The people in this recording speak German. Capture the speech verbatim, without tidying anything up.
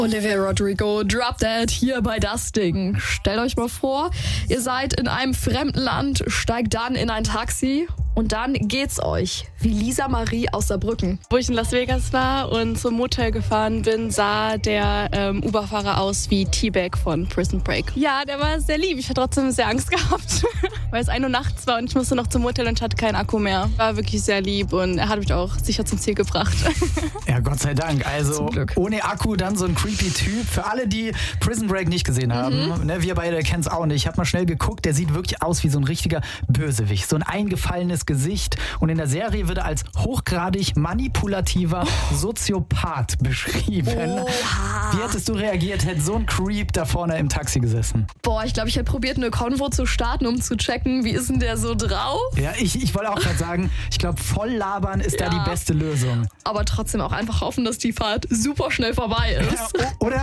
Olivia Rodrigo, Drop Dead hier bei Das Ding. Stellt euch mal vor, ihr seid in einem fremden Land, steigt dann in ein Taxi und dann geht's euch wie Lisa Marie aus Saarbrücken. Wo ich in Las Vegas war und zum Motel gefahren bin, sah der ähm, Uber-Fahrer aus wie T-Bag von Prison Break. Ja, der war sehr lieb. Ich hatte trotzdem sehr Angst gehabt, weil es ein Uhr nachts war und ich musste noch zum Motel und ich hatte keinen Akku mehr. War wirklich sehr lieb und er hat mich auch sicher zum Ziel gebracht. Ja, Gott sei Dank. Also ohne Akku dann so ein creepy Typ. Für alle, die Prison Break nicht gesehen haben, mhm. ne, wir beide kennen es auch nicht. Ich habe mal schnell geguckt, der sieht wirklich aus wie so ein richtiger Bösewicht. So ein eingefallenes Gesicht. Und in der Serie wird er als hochgradig manipulativer Soziopath beschrieben. Oha. Wie hättest du reagiert, hätte so ein Creep da vorne im Taxi gesessen? Boah, ich glaube, ich hätte probiert, eine Konvo zu starten, um zu checken, wie ist denn der so drauf? Ja, ich, ich wollte auch gerade sagen, ich glaube, voll labern ist ja da die beste Lösung. Aber trotzdem auch einfach hoffen, dass die Fahrt super schnell vorbei ist. Ja, oder